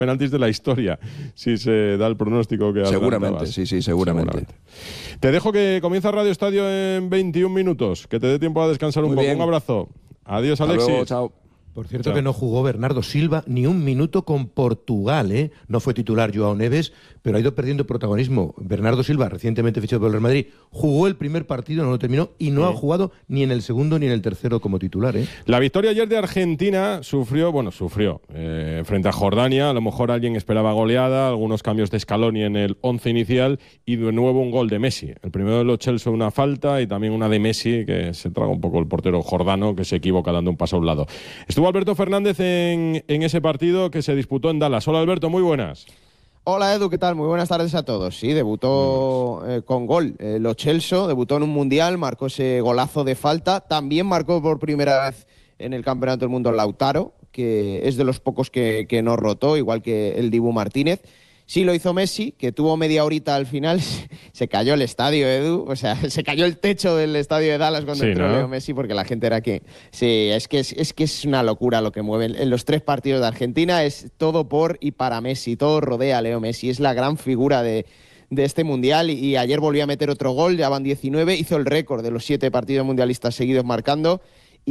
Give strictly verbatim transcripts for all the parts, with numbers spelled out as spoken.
penaltis de la historia, si se da el pronóstico que seguramente, sí, sí, seguramente. seguramente. Te dejo que comienza Radio Estadio en veintiún minutos, que te dé tiempo a descansar un Muy poco. bien. Un abrazo. Adiós, Hasta Alexis. luego, chao. Por cierto, Chao. que no jugó Bernardo Silva ni un minuto con Portugal, ¿eh? No fue titular Joao Neves, pero ha ido perdiendo protagonismo. Bernardo Silva, recientemente fichado por el Real Madrid, jugó el primer partido, no lo terminó, y no sí. ha jugado ni en el segundo ni en el tercero como titular, ¿eh? La victoria ayer de Argentina sufrió, bueno, sufrió, eh, frente a Jordania. A lo mejor alguien esperaba goleada, algunos cambios de Scaloni en el once inicial y de nuevo un gol de Messi. El primero de Lo Celso, una falta, y también una de Messi, que se traga un poco el portero jordano, que se equivoca dando un paso a un lado. Estuvo Alberto Fernández en, en ese partido que se disputó en Dallas. Hola, Alberto, muy buenas. Hola, Edu, ¿qué tal? Muy buenas tardes a todos. Sí, debutó eh, con gol eh, Lo Celso, debutó en un mundial, marcó ese golazo de falta. También marcó por primera vez en el Campeonato del Mundo Lautaro, que es de los pocos que, que no rotó, igual que el Dibu Martínez. Sí lo hizo Messi, que tuvo media horita al final, se cayó el estadio, Edu, o sea, se cayó el techo del estadio de Dallas cuando sí, entró ¿no? Leo Messi, porque la gente era que... Sí, es que es, es que es una locura lo que mueven. En los tres partidos de Argentina es todo por y para Messi, todo rodea a Leo Messi, es la gran figura de, de este Mundial y, y ayer volvió a meter otro gol, ya van diecinueve, hizo el récord de los siete partidos mundialistas seguidos marcando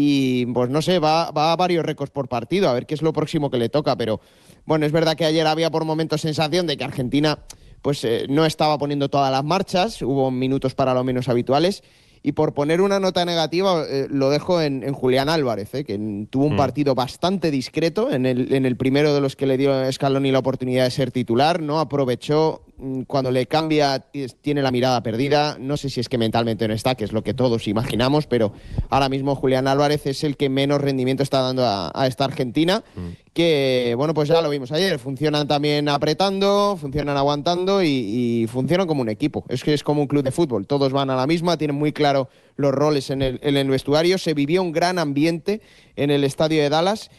y pues no sé, va, va a varios récords por partido, a ver qué es lo próximo que le toca, pero... Bueno, es verdad que ayer había por momentos sensación de que Argentina pues, eh, no estaba poniendo todas las marchas, hubo minutos para lo menos habituales, y por poner una nota negativa eh, lo dejo en, en Julián Álvarez, eh, que tuvo un mm. partido bastante discreto, en el, en el primero de los que le dio Scaloni la oportunidad de ser titular, no aprovechó, cuando le cambia tiene la mirada perdida, no sé si es que mentalmente no está, que es lo que todos imaginamos, pero ahora mismo Julián Álvarez es el que menos rendimiento está dando a, a esta Argentina, mm. que bueno, pues ya lo vimos ayer, funcionan también apretando, funcionan aguantando y, y funcionan como un equipo, es que es como un club de fútbol, todos van a la misma, tienen muy claro los roles en el, en el vestuario, se vivió un gran ambiente en el estadio de Dallas.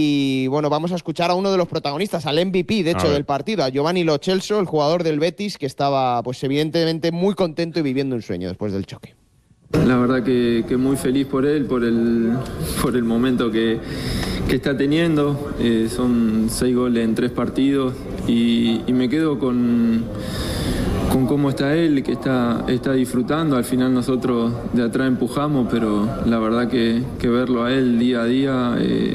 Y bueno, vamos a escuchar a uno de los protagonistas, al M V P, de hecho, del partido, a Giovanni Lo Celso, el jugador del Betis, que estaba, pues evidentemente, muy contento y viviendo un sueño después del choque. La verdad que, que muy feliz por él, por el, por el momento que, que está teniendo. Eh, son seis goles en tres partidos y, y me quedo con... con cómo está él, que está, está disfrutando. Al final nosotros de atrás empujamos, pero la verdad que, que verlo a él día a día eh,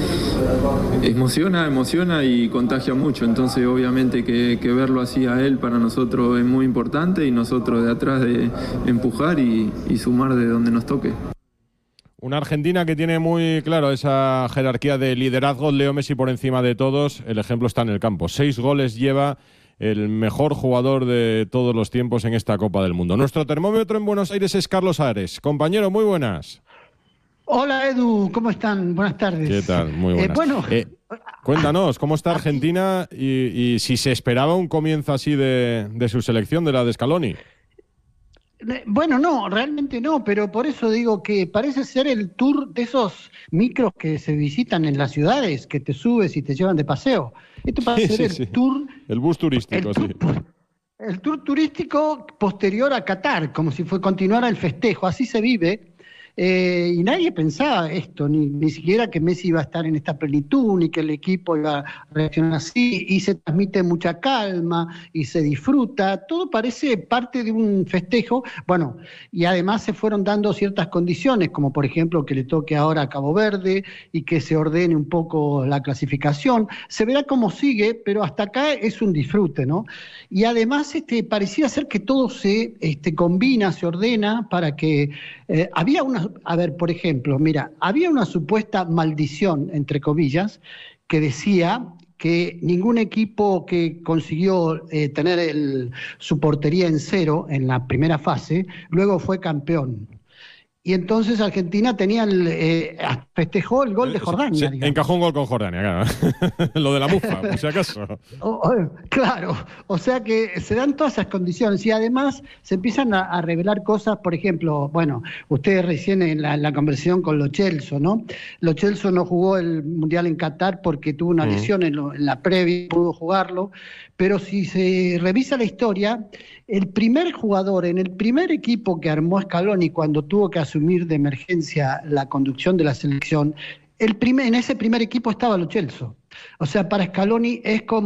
emociona, emociona y contagia mucho. Entonces obviamente que, que verlo así a él para nosotros es muy importante y nosotros de atrás de empujar y, y sumar de donde nos toque. Una Argentina que tiene muy claro esa jerarquía de liderazgo, Leo Messi por encima de todos. El ejemplo está en el campo. Seis goles lleva el mejor jugador de todos los tiempos en esta Copa del Mundo. Nuestro termómetro en Buenos Aires es Carlos Ares. Compañero, muy buenas. Hola, Edu, ¿cómo están? Buenas tardes. ¿Qué tal? Muy buenas. Eh, bueno, eh, cuéntanos, ¿cómo está Argentina y, y si se esperaba un comienzo así de, de su selección, de la de Scaloni? Bueno, no, realmente no, pero por eso digo que parece ser el tour de esos micros que se visitan en las ciudades, que te subes y te llevan de paseo. Esto parece sí, ser sí, el sí. tour... El bus turístico, el tour, sí. El tour turístico posterior a Qatar, como si fue continuara el festejo, así se vive. Eh, y nadie pensaba esto, ni, ni siquiera que Messi iba a estar en esta plenitud, ni que el equipo iba a reaccionar así, y se transmite mucha calma, y se disfruta, todo parece parte de un festejo, bueno, y además se fueron dando ciertas condiciones, como por ejemplo que le toque ahora a Cabo Verde, y que se ordene un poco la clasificación, se verá cómo sigue, pero hasta acá es un disfrute, ¿no? Y además este, parecía ser que todo se este, combina, se ordena, para que eh, había una a ver, por ejemplo, mira, había una supuesta maldición, entre comillas, que decía que ningún equipo que consiguió eh, tener el, su portería en cero en la primera fase, luego fue campeón. Y entonces Argentina tenía el, eh, festejó el gol de Jordania. Sí, encajó un gol con Jordania, claro. Lo de la mufa, por si acaso. O, o, claro, o sea que se dan todas esas condiciones y además se empiezan a, a revelar cosas, por ejemplo, bueno, ustedes recién en la, en la conversación con Lo Celso, ¿no? Lo Celso no jugó el Mundial en Qatar porque tuvo una lesión mm. en, lo, en la previa, pudo jugarlo, pero si se revisa la historia, el primer jugador en el primer equipo que armó Scaloni cuando tuvo que asumir de emergencia la conducción de la selección, el primer, en ese primer equipo estaba Lo Celso. O sea, para Scaloni es como